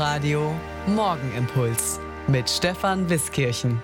Inforadio Morgenimpuls mit Stefan Wiskirchen.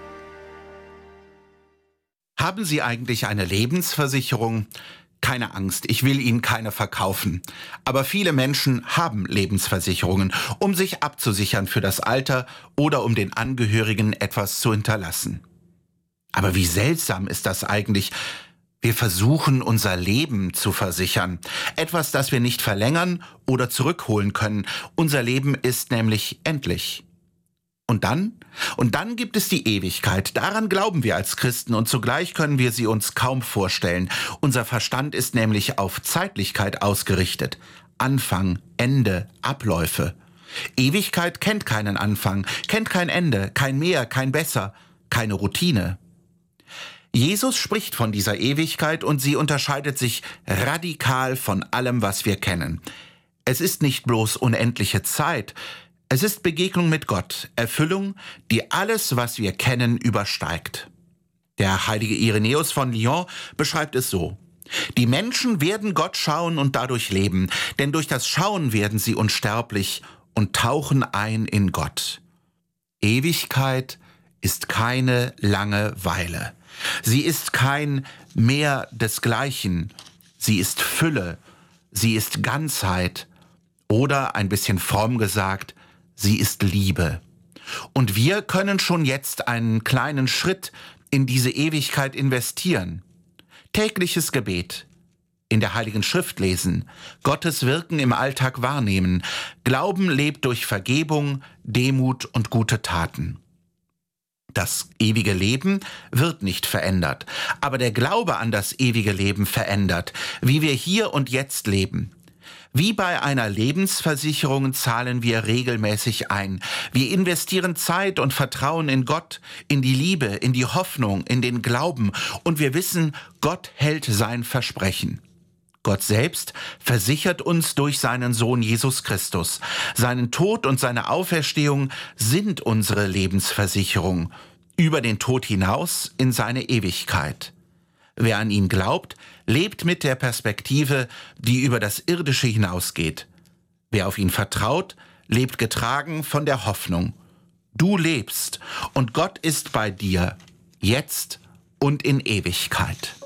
Haben Sie eigentlich eine Lebensversicherung? Keine Angst, ich will Ihnen keine verkaufen. Aber viele Menschen haben Lebensversicherungen, um sich abzusichern für das Alter oder um den Angehörigen etwas zu hinterlassen. Aber wie seltsam ist das eigentlich? Wir versuchen, unser Leben zu versichern. Etwas, das wir nicht verlängern oder zurückholen können. Unser Leben ist nämlich endlich. Und dann? Und dann gibt es die Ewigkeit. Daran glauben wir als Christen und zugleich können wir sie uns kaum vorstellen. Unser Verstand ist nämlich auf Zeitlichkeit ausgerichtet. Anfang, Ende, Abläufe. Ewigkeit kennt keinen Anfang, kennt kein Ende, kein Mehr, kein Besser, keine Routine. Jesus spricht von dieser Ewigkeit und sie unterscheidet sich radikal von allem, was wir kennen. Es ist nicht bloß unendliche Zeit, es ist Begegnung mit Gott, Erfüllung, die alles, was wir kennen, übersteigt. Der heilige Irenäus von Lyon beschreibt es so: Die Menschen werden Gott schauen und dadurch leben, denn durch das Schauen werden sie unsterblich und tauchen ein in Gott. Ewigkeit ist keine Langeweile. Sie ist kein Mehr desgleichen. Sie ist Fülle. Sie ist Ganzheit. Oder, ein bisschen fromm gesagt, sie ist Liebe. Und wir können schon jetzt einen kleinen Schritt in diese Ewigkeit investieren. Tägliches Gebet, in der Heiligen Schrift lesen, Gottes Wirken im Alltag wahrnehmen. Glauben lebt durch Vergebung, Demut und gute Taten. Das ewige Leben wird nicht verändert, aber der Glaube an das ewige Leben verändert, wie wir hier und jetzt leben. Wie bei einer Lebensversicherung zahlen wir regelmäßig ein. Wir investieren Zeit und Vertrauen in Gott, in die Liebe, in die Hoffnung, in den Glauben und wir wissen, Gott hält sein Versprechen. Gott selbst versichert uns durch seinen Sohn Jesus Christus. Seinen Tod und seine Auferstehung sind unsere Lebensversicherung. Über den Tod hinaus in seine Ewigkeit. Wer an ihn glaubt, lebt mit der Perspektive, die über das Irdische hinausgeht. Wer auf ihn vertraut, lebt getragen von der Hoffnung. Du lebst und Gott ist bei dir, jetzt und in Ewigkeit.